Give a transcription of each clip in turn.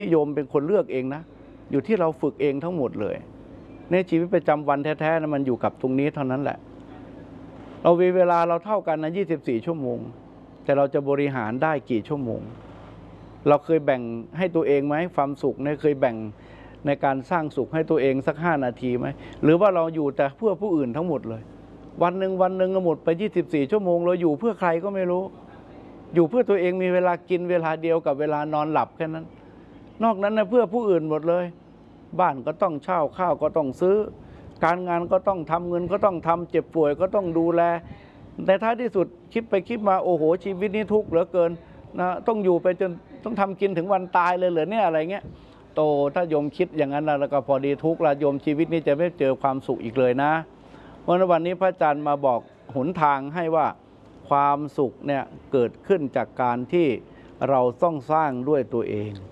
โยมเป็นคนเลือกเองนะอยู่ที่เราฝึกเองทั้งหมดเลยในชีวิตประจำวันแท้ๆนะมันอยู่กับตรงนี้เท่านั้นแหละเราเวลาเราเท่ากันนะ24 ชั่วโมงแต่เราจะบริหารได้กี่ชั่วโมงเราเคยแบ่งให้ตัวเองไหมความสุขเนี่ยเคยแบ่งในการสร้างสุขให้ตัวเองสัก5 นาทีไหมหรือว่าเราอยู่แต่เพื่อผู้อื่นทั้งหมดเลยวันหนึ่งหมดไป24 ชั่วโมงเราอยู่เพื่อใครก็ไม่รู้อยู่เพื่อตัวเองมีเวลากินเวลาเดียวกับเวลานอนหลับแค่นั้นนอกนั้นนะเพื่อผู้อื่นหมดเลยบ้านก็ต้องเช่าข้าวก็ต้องซื้อการงานก็ต้องทำเงินก็ต้องทำเจ็บป่วยก็ต้องดูแลแต่ท้ายที่สุดคิดไปคิดมาโอ้โหชีวิตนี้ทุกข์เหลือเกินนะต้องอยู่ไปจนต้องทำกินถึงวันตายเลยเหรอเนี่ยอะไรเงี้ยโตถ้าโยมคิดอย่างนั้นแล้วก็พอดีทุกข์ละโยมชีวิตนี้จะไม่เจอความสุขอีกเลยนะเพราะวันนี้พระอาจารย์มาบอกหนทางให้ว่าความสุขเนี่ยเกิดขึ้นจากการที่เราต้องสร้างด้วยตัวเอง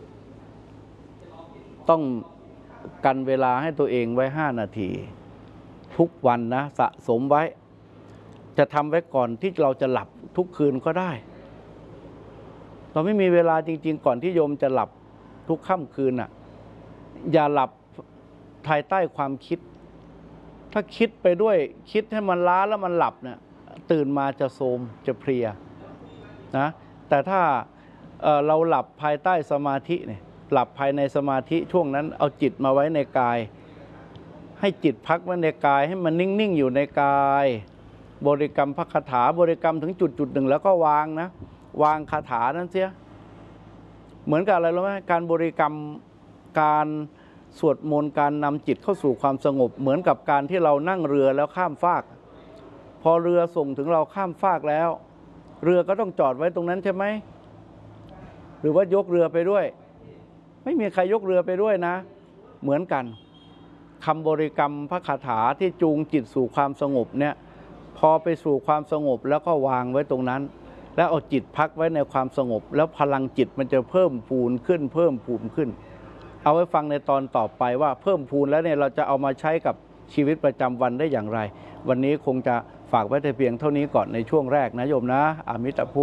ต้องกันเวลาให้ตัวเองไว้5 นาทีทุกวันนะสะสมไว้จะทำไว้ก่อนที่เราจะหลับทุกคืนก็ได้เราไม่มีเวลาจริงๆก่อนที่โยมจะหลับทุกค่ำคืนน่ะอย่าหลับภายใต้ความคิดถ้าคิดไปด้วยคิดให้มันล้าแล้วมันหลับเนี่ยตื่นมาจะโทรมจะเพลียนะแต่ถ้าเราหลับภายใต้สมาธิเนี่ยหลับภายในสมาธิช่วงนั้นเอาจิตมาไว้ในกายให้จิตพักไว้ในกายให้มันนิ่งๆอยู่ในกายบริกรรมพระคาถาบริกรรมถึงจุดหนึ่งแล้วก็วางนะวางคาถานั้นเสียเหมือนกับอะไรรู้ไหมการบริกรรมการสวดมนต์การนำจิตเข้าสู่ความสงบเหมือนกับการที่เรานั่งเรือแล้วข้ามฟากพอเรือส่งถึงเราข้ามฟากแล้วเรือก็ต้องจอดไว้ตรงนั้นใช่ไหมหรือว่ายกเรือไปด้วยไม่มีใครยกเรือไปด้วยนะเหมือนกันคำบริกรรมพระคาถาที่จูงจิตสู่ความสงบเนี่ยพอไปสู่ความสงบแล้วก็วางไว้ตรงนั้นแล้วเอาจิตพักไว้ในความสงบแล้วพลังจิตมันจะเพิ่มพูนขึ้นเพิ่มพูนขึ้นเอาไว้ฟังในตอนต่อไปว่าเพิ่มพูนแล้วเนี่ยเราจะเอามาใช้กับชีวิตประจำวันได้อย่างไรวันนี้คงจะฝากไว้แต่เพียงเท่านี้ก่อนในช่วงแรกนะโยมนะอามิตรภู